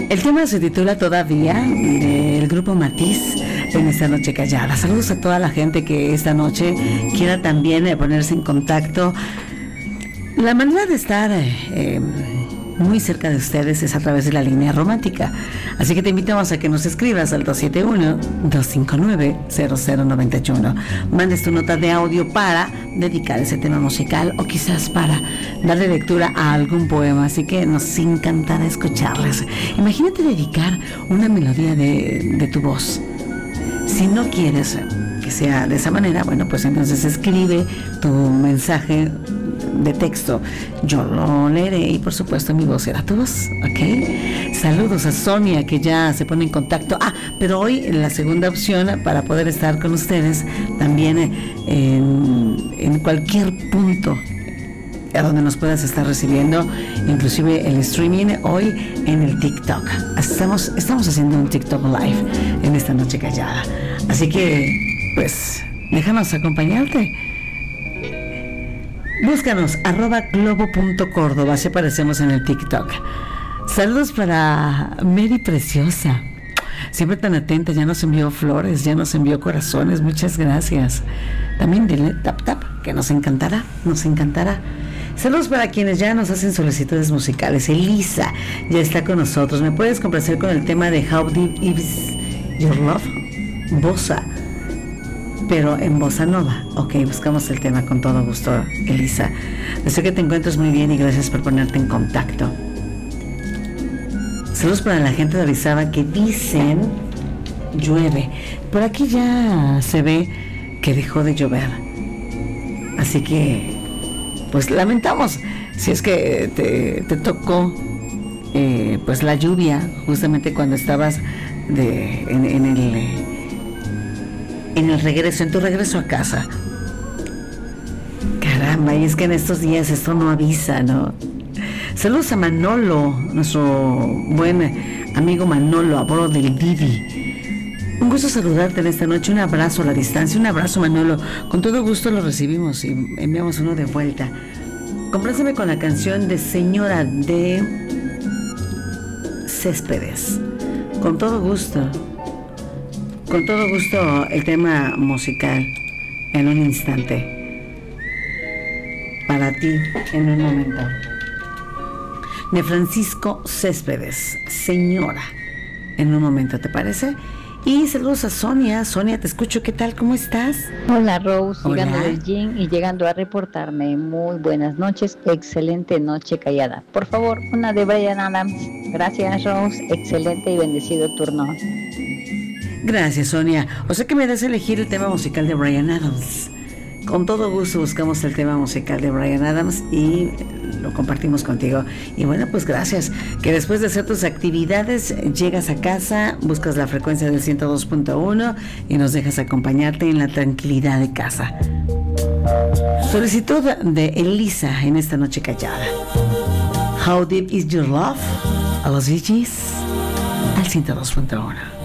El tema se titula Todavía, del grupo Matiz, en esta noche callada. Saludos a toda la gente que esta noche quiera también ponerse en contacto. La manera de estar muy cerca de ustedes es a través de la línea romántica. Así que te invitamos a que nos escribas al 271-259-0091. Mandes tu nota de audio para dedicar ese tema musical o quizás para darle lectura a algún poema. Así que nos encantará escucharles. Imagínate dedicar una melodía de tu voz. Si no quieres que sea de esa manera, bueno, pues entonces escribe tu mensaje de texto. Yo lo leeré y por supuesto mi voz será tu voz, ¿ok? Saludos a Sonia, que ya se pone en contacto. Pero hoy la segunda opción para poder estar con ustedes también en cualquier punto a donde nos puedas estar recibiendo, inclusive el streaming hoy en el TikTok. Estamos haciendo un TikTok live en esta noche callada. Así que, pues, déjanos acompañarte. Búscanos, @globo.córdoba, así aparecemos en el TikTok. Saludos para Mary Preciosa, siempre tan atenta, ya nos envió flores, ya nos envió corazones, muchas gracias. También dile tap tap, que nos encantará. Saludos para quienes ya nos hacen solicitudes musicales. Elisa ya está con nosotros. ¿Me puedes complacer con el tema de How Deep Is Your Love? Bossa, pero en bossa nova. Ok, buscamos el tema con todo gusto, Elisa. Deseo que te encuentres muy bien y gracias por ponerte en contacto. Saludos para la gente de Orizaba que dicen llueve. Por aquí ya se ve que dejó de llover. Así que, pues lamentamos si es que te tocó pues la lluvia justamente cuando estabas en el regreso, en tu regreso a casa. Caramba, y es que en estos días esto no avisa, ¿no? Saludos a Manolo, nuestro buen amigo Manolo, a bordo del Didi. Un gusto saludarte en esta noche, un abrazo a la distancia, un abrazo, Manolo. Con todo gusto lo recibimos y enviamos uno de vuelta. Compláceme con la canción de Señora de Céspedes. Con todo gusto el tema musical en un instante. Para ti, en un momento. De Francisco Céspedes, Señora. En un momento, ¿te parece? Y saludos a Sonia. Sonia, te escucho. ¿Qué tal? ¿Cómo estás? Hola, Rose. Hola. Llegando del gym y llegando a reportarme. Muy buenas noches. Excelente noche callada. Por favor, una de Bryan Adams. Gracias, Rose. Excelente y bendecido turno. Gracias, Sonia. O sea que me das a elegir el tema musical de Bryan Adams. Con todo gusto buscamos el tema musical de Bryan Adams y lo compartimos contigo. Y bueno, pues gracias. Que después de hacer tus actividades, llegas a casa, buscas la frecuencia del 102.1 y nos dejas acompañarte en la tranquilidad de casa. Solicitud de Elisa en esta noche callada. How Deep Is Your Love? A los VGs al 102.1.